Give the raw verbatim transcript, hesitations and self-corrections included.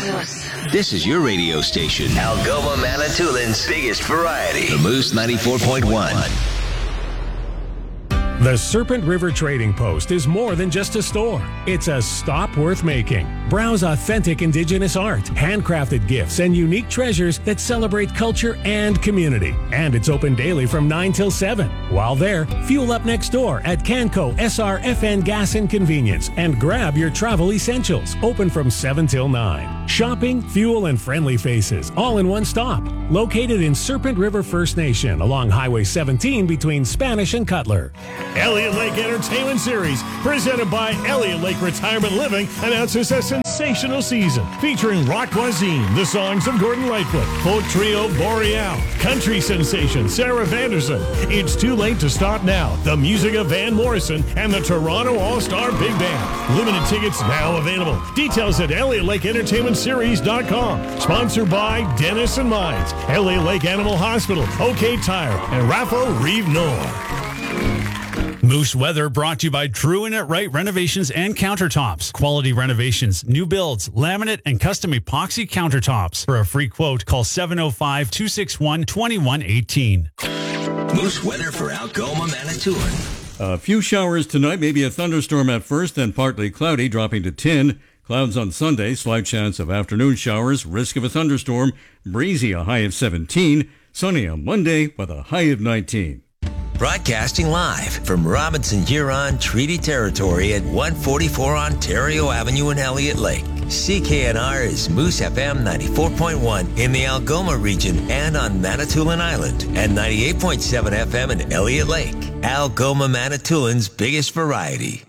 This is your radio station, Algoma, Manitoulин's biggest variety. The Moose ninety-four point one. The Serpent River Trading Post is more than just a store. It's a stop worth making. Browse authentic Indigenous art, handcrafted gifts, and unique treasures that celebrate culture and community. And it's open daily from nine till seven. While there, fuel up next door at Canco S R F N Gas and Convenience and grab your travel essentials. Open from seven till nine. Shopping, fuel, and friendly faces, all in one stop. Located in Serpent River First Nation along Highway seventeen between Spanish and Cutler. Elliott Lake Entertainment Series, presented by Elliott Lake Retirement Living, announces a sensational season featuring Rock Voisine, the songs of Gordon Lightfoot, folk trio Boreal, country sensation Sarah Vanderson. It's too late to stop now. The music of Van Morrison and the Toronto All-Star Big Band. Limited tickets now available. Details at Elliott Lake Entertainment Series dot com. Sponsored by Dennis and Mines, Elliott Lake Animal Hospital, OK Tire, and Raffo Reeve Nor. Moose Weather brought to you by True and It Right Renovations and Countertops. Quality renovations, new builds, laminate, and custom epoxy countertops. For a free quote, call seven oh five, two six one, two one one eight. Moose Weather for Algoma, Manitoulin. A few showers tonight, maybe a thunderstorm at first, then partly cloudy, dropping to ten. Clouds on Sunday, slight chance of afternoon showers, risk of a thunderstorm, breezy, a high of seventeen. Sunny on Monday with a high of nineteen. Broadcasting live from Robinson Huron Treaty Territory at one forty-four Ontario Avenue in Elliott Lake. C K N R is Moose F M ninety-four point one in the Algoma region and on Manitoulin Island, and ninety-eight point seven F M in Elliott Lake. Algoma, Manitoulin's biggest variety.